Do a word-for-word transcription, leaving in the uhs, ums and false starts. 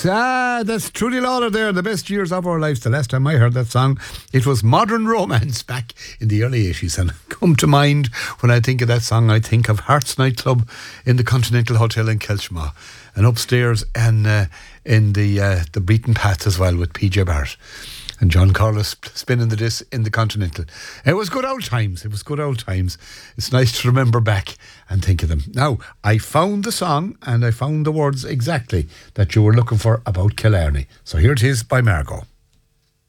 Ah, that's Trudy Lawler there, the best years of our lives. The last time I heard that song, it was Modern Romance back in the early eighties. And come to mind, when I think of that song, I think of Hearts Nightclub in the Continental Hotel in Kelchma. And upstairs and uh, in the uh, the beaten path as well with P J Barrett. And John Corliss spinning the disc in the Continental. It was good old times. It was good old times. It's nice to remember back and think of them. Now, I found the song and I found the words exactly that you were looking for about Killarney. So here it is by Margot.